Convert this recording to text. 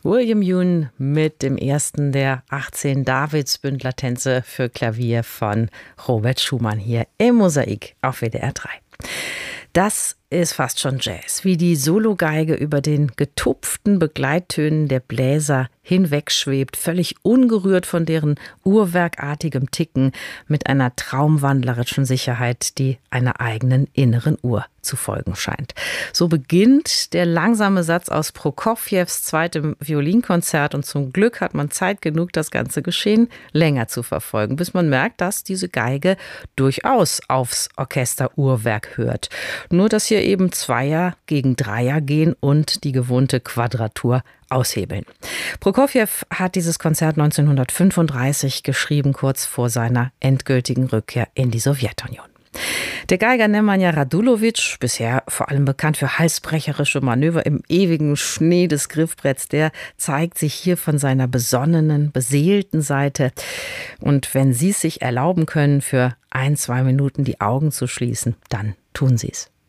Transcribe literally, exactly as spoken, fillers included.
William Yoon mit dem ersten der achtzehn Davidsbündler-Tänze für Klavier von Robert Schumann hier im Mosaik auf W D R drei. Das ist fast schon Jazz, wie die Sologeige über den getupften Begleittönen der Bläser hinwegschwebt, völlig ungerührt von deren uhrwerkartigem Ticken, mit einer traumwandlerischen Sicherheit, die einer eigenen inneren Uhr zu folgen scheint. So beginnt der langsame Satz aus Prokofjews zweitem Violinkonzert und zum Glück hat man Zeit genug, das ganze Geschehen länger zu verfolgen, bis man merkt, dass diese Geige durchaus aufs Orchesteruhrwerk hört. Nur, dass hier eben Zweier gegen Dreier gehen und die gewohnte Quadratur aushebeln. Prokofjew hat dieses Konzert neunzehnhundertfünfunddreißig geschrieben, kurz vor seiner endgültigen Rückkehr in die Sowjetunion. Der Geiger Nemanja Radulovic, bisher vor allem bekannt für halsbrecherische Manöver im ewigen Schnee des Griffbretts, der zeigt sich hier von seiner besonnenen, beseelten Seite. Und wenn Sie es sich erlauben können, für ein, zwei Minuten die Augen zu schließen, dann tun Sie es.